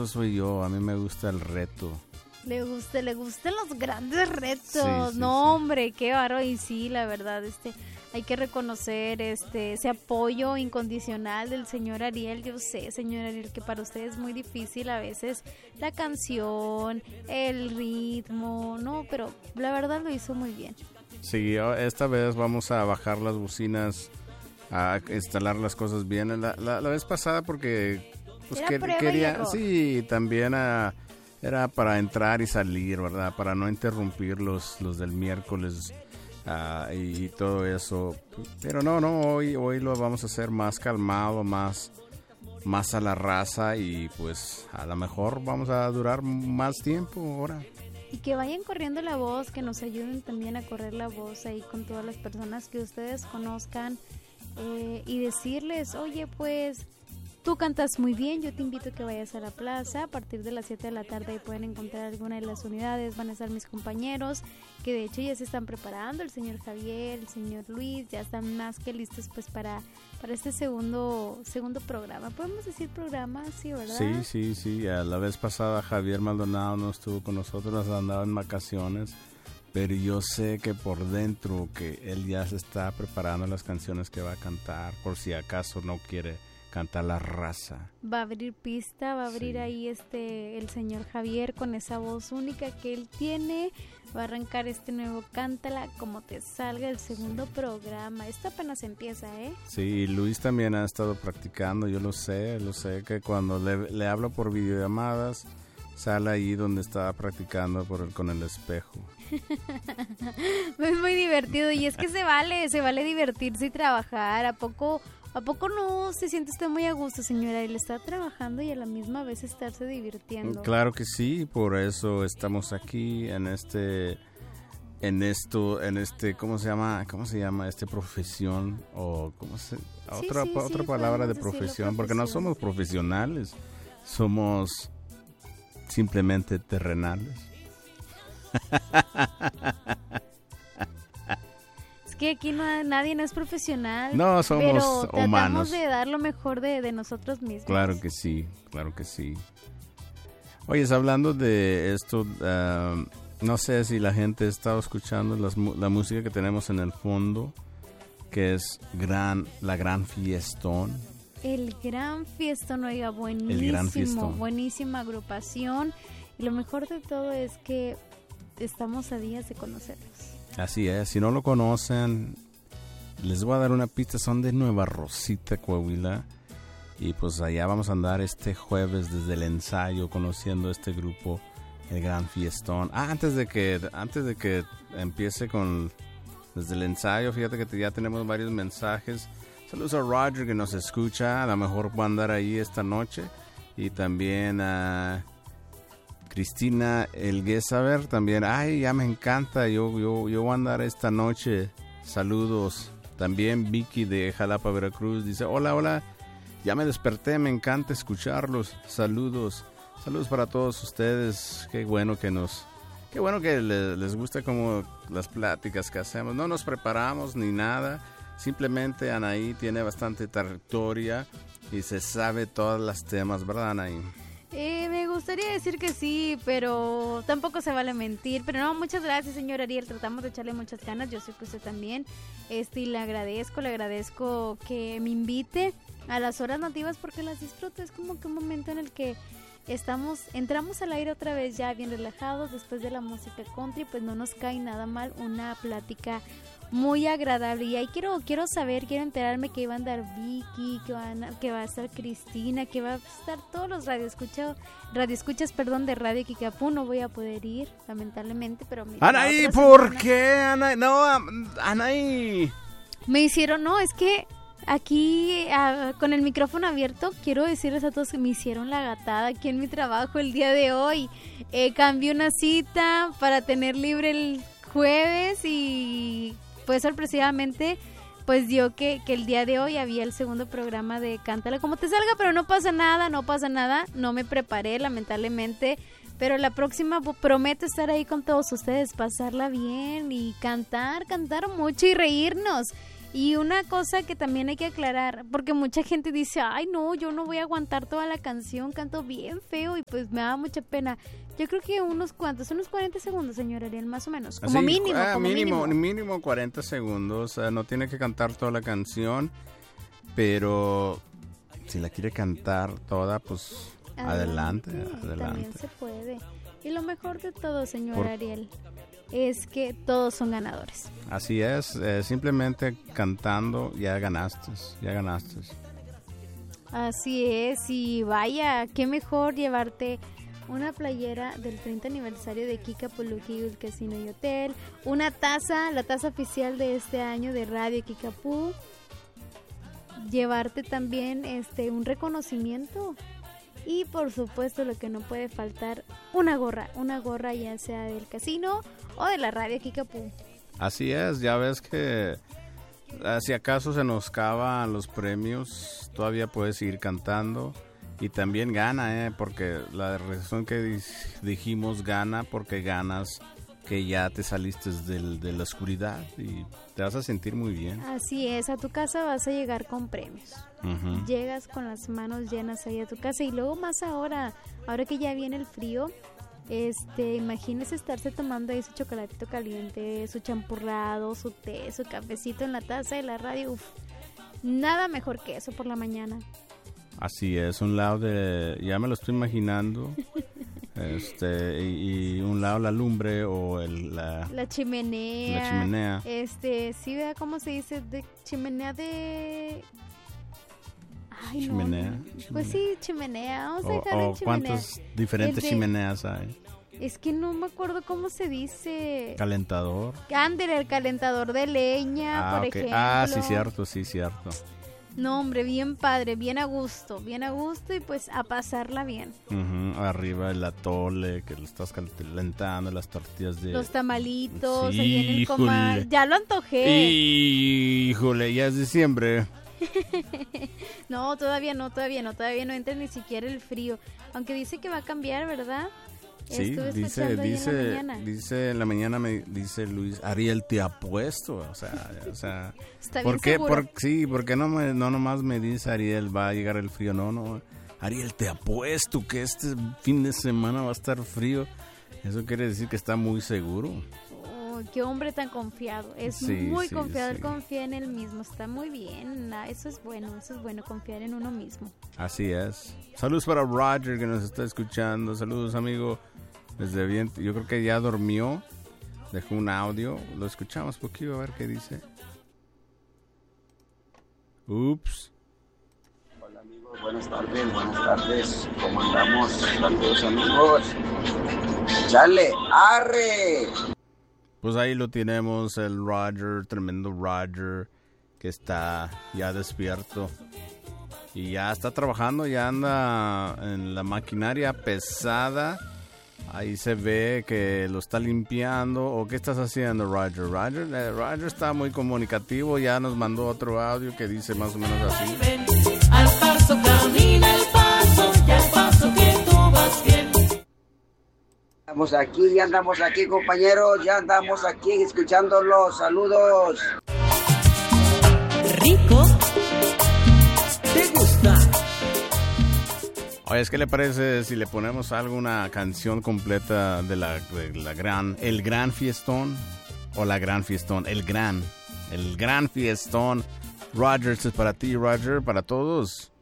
eso soy yo, a mí me gusta el reto. Le gustan los grandes retos. Sí, No, sí. hombre, qué bárbaro. Y sí, la verdad, hay que reconocer ese apoyo incondicional del señor Ariel. Yo sé, señor Ariel, que para usted es muy difícil a veces la canción, el ritmo, no, pero la verdad lo hizo muy bien. Sí, esta vez vamos a bajar las bocinas, a instalar las cosas bien. La vez pasada porque pues, Era prueba y quería, error. sí, también era para entrar y salir, ¿verdad? Para no interrumpir los del miércoles y todo eso. Pero no, hoy lo vamos a hacer más calmado, más a la raza y pues a lo mejor vamos a durar más tiempo ahora. Y que vayan corriendo la voz, que nos ayuden también a correr la voz ahí con todas las personas que ustedes conozcan y decirles, oye, pues tú cantas muy bien, yo te invito a que vayas a la plaza a partir de las 7 de la tarde y pueden encontrar alguna de las unidades, van a estar mis compañeros que de hecho ya se están preparando, el señor Javier, el señor Luis, ya están más que listos pues para este segundo programa. ¿Podemos decir programa? Sí, ¿verdad? Sí. La vez pasada Javier Maldonado no estuvo con nosotros, andaba en vacaciones, pero yo sé que por dentro que él ya se está preparando las canciones que va a cantar, por si acaso no quiere cantar la raza. Va a abrir pista, va a abrir Sí. ahí el señor Javier con esa voz única que él tiene. Va a arrancar este nuevo Cántala como te salga, el segundo programa. Esto apenas empieza, ¿eh? Sí, Luis también ha estado practicando, yo lo sé que cuando le hablo por videollamadas sale ahí donde estaba practicando con el espejo. Es muy divertido y es que se vale divertirse y trabajar. ¿A poco no se siente usted muy a gusto, señora? Él está trabajando y a la misma vez estarse divirtiendo. Claro que sí, por eso estamos aquí en ¿cómo se llama? Profesión o otra palabra de podemos decirlo, profesión, porque no profesión. somos profesionales, somos simplemente terrenales. Es que aquí nadie es profesional. No, somos pero tratamos humanos. de dar lo mejor de nosotros mismos. Claro que sí. Oye, hablando de esto, no sé si la gente está escuchando la música que tenemos en el fondo, que es la gran fiestón. El gran fiestón, oiga, buenísimo, El gran fiestón. buenísima agrupación. Y lo mejor de todo es que estamos a días de conocerlos. Así es, si no lo conocen, les voy a dar una pista, son de Nueva Rosita, Coahuila. Y pues allá vamos a andar este jueves desde el ensayo conociendo este grupo, el Gran Fiestón. Antes de que empiece desde el ensayo, fíjate que ya tenemos varios mensajes. Saludos a Roger que nos escucha, a lo mejor va a andar ahí esta noche. Y también a Cristina Elguesaber también. Ay, ya me encanta, yo voy a andar esta noche. Saludos. También Vicky de Jalapa, Veracruz dice, hola. Ya me desperté, me encanta escucharlos. Saludos para todos ustedes. Qué bueno que les gusta como las pláticas que hacemos. No nos preparamos ni nada. Simplemente Anaí tiene bastante trayectoria y se sabe todos los temas, ¿verdad, Anaí? Me gustaría decir que sí, pero tampoco se vale mentir. Pero no, muchas gracias, señor Ariel. Tratamos de echarle muchas ganas. Yo sé que usted también. Y le agradezco que me invite a las horas nativas porque las disfruto. Es como que un momento en el que entramos al aire otra vez ya bien relajados después de la música country, pues no nos cae nada mal una plática muy agradable. Y ahí quiero enterarme que va a andar Vicky, que va a estar Cristina, que va a estar todos los radioescuchas de Radio Kikapú. No voy a poder ir, lamentablemente, pero Anaí, ¿por qué? Anaí, no, Anaí. Me hicieron, no, es que aquí con el micrófono abierto quiero decirles a todos que me hicieron la gatada aquí en mi trabajo el día de hoy. Cambié una cita para tener libre el jueves y pues sorpresivamente pues dio que el día de hoy había el segundo programa de Cántala como te salga, pero no pasa nada, no me preparé lamentablemente, pero la próxima prometo estar ahí con todos ustedes, pasarla bien y cantar mucho y reírnos. Y una cosa que también hay que aclarar, porque mucha gente dice, ay no, yo no voy a aguantar toda la canción, canto bien feo y pues me da mucha pena. Yo creo que unos 40 segundos, señor Ariel, más o menos, como Así, mínimo. Mínimo 40 segundos, no tiene que cantar toda la canción, pero si la quiere cantar toda, pues adelante. También se puede. Y lo mejor de todo, señor Ariel, es que todos son ganadores. Así es, simplemente cantando ya ganaste. Así es, y vaya, qué mejor llevarte una playera del 30 aniversario de Kicapoo Casino y Hotel, una taza, la taza oficial de este año de Radio Kickapoo, llevarte también un reconocimiento. Y por supuesto lo que no puede faltar, una gorra ya sea del casino o de la radio Kickapoo. Así es, ya ves que si acaso se nos acaban los premios, todavía puedes seguir cantando y también gana, porque la razón que dijimos gana porque ganas que ya te saliste de la oscuridad y te vas a sentir muy bien. Así es, a tu casa vas a llegar con premios. Uh-huh. Llegas con las manos llenas ahí a tu casa y luego más ahora que ya viene el frío, imagínese estarse tomando ahí su chocolatito caliente, su champurrado, su té, su cafecito en la taza de la radio. Uf, nada mejor que eso por la mañana. Así es, un lado ya me lo estoy imaginando. Y un lado la lumbre o la chimenea. La chimenea. Sí, vea cómo se dice, de chimenea de... Ay, chimenea. No. Pues sí, chimenea. Vamos a dejar en chimenea. ¿Cuántas diferentes chimeneas hay? Es que no me acuerdo cómo se dice. Calentador. Ándale, el calentador de leña, por ejemplo. Sí, cierto. No, hombre, bien padre, bien a gusto y pues a pasarla bien. Uh-huh. Arriba el atole, que lo estás calentando, las tortillas de... Los tamalitos, sí, ahí en el comal. Ya lo antojé. Híjole, ya es diciembre. No, todavía no entra ni siquiera el frío. Aunque dice que va a cambiar, ¿verdad? Sí, dice en la mañana me dice Luis, Ariel, te apuesto, o sea, está ¿por bien qué? Porque no nomás me dice Ariel, va a llegar el frío, no, Ariel, te apuesto que este fin de semana va a estar frío. Eso quiere decir que está muy seguro. Oh, qué hombre tan confiado, muy confiado, él confía en él mismo, está muy bien, eso es bueno, confiar en uno mismo. Así es. Saludos para Roger que nos está escuchando, saludos amigo. Desde bien, yo creo que ya durmió. Dejó un audio. Lo escuchamos poquito a ver qué dice. Ups. Hola amigos, buenas tardes. ¿Cómo andamos? Saludos amigos. ¡Chale! ¡Arre! Pues ahí lo tenemos, el Roger, tremendo Roger, que está ya despierto. Y ya está trabajando, ya anda en la maquinaria pesada. Ahí se ve que lo está limpiando. ¿O qué estás haciendo, Roger? Roger está muy comunicativo. Ya nos mandó otro audio que dice más o menos así. Al paso camina el paso, y al paso que tú vas bien. Ya andamos aquí, compañeros. Ya andamos aquí escuchándolos. Saludos. Rico. ¿Te gusta? Oye, ¿qué le parece si le ponemos alguna canción completa de el gran fiestón? O la gran fiestón, el gran fiestón. Roger, este es para ti, Roger, para todos.